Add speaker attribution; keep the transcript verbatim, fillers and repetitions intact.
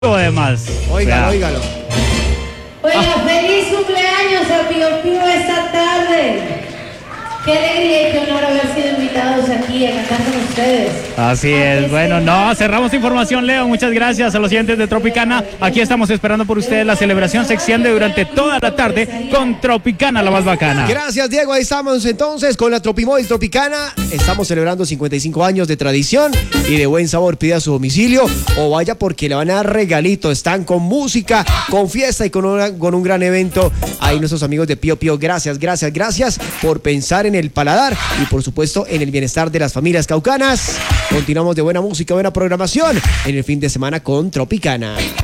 Speaker 1: Además,
Speaker 2: Óigalo, óigalo.
Speaker 3: Oiga, feliz cumpleaños a Pío Pío esta tarde. Qué alegría y qué honor haber sido invitados aquí a cantar con ustedes.
Speaker 1: Así es, bueno, no, cerramos información, Leo, muchas gracias a los oyentes de Tropicana. Aquí estamos esperando por ustedes, la celebración se extiende durante toda la tarde con Tropicana, la más bacana.
Speaker 2: Gracias, Diego, ahí estamos entonces con la Tropimóvil Tropicana. Estamos celebrando cincuenta y cinco años de tradición y de buen sabor. Pida su domicilio o vaya porque le van a dar regalito. Están con música, con fiesta y con, una, con un gran evento. Ahí nuestros amigos de Pío Pío, gracias, gracias, gracias por pensar en en el paladar y por supuesto en el bienestar de las familias caucanas. Continuamos de buena música, buena programación en el fin de semana con Tropicana.